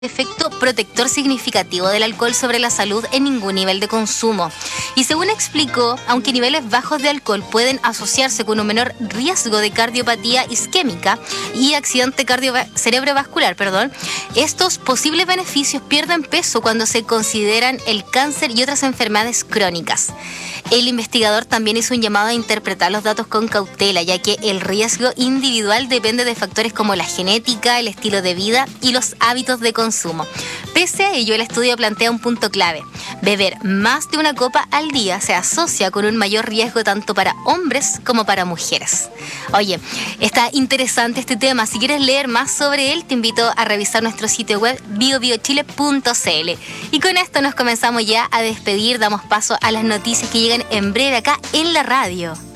efecto protector significativo del alcohol sobre la salud en ningún nivel de consumo. Y según explicó, aunque niveles bajos de alcohol pueden asociarse con un menor riesgo de cardiopatía isquémica y accidente cerebrovascular, estos posibles beneficios pierden peso cuando se consideran el cáncer y otras enfermedades crónicas. El investigador también hizo un llamado a interpretar los datos con cautela, ya que el riesgo individual depende de factores como la genética, el estilo de vida y los hábitos de consumo. Pese a ello, el estudio plantea un punto clave. Beber más de una copa al día se asocia con un mayor riesgo tanto para hombres como para mujeres. Oye, está interesante este tema. Si quieres leer más sobre él, te invito a revisar nuestro sitio web biobiochile.cl. Y con esto nos comenzamos ya a despedir. Damos paso a las noticias que llegan en breve acá en la radio.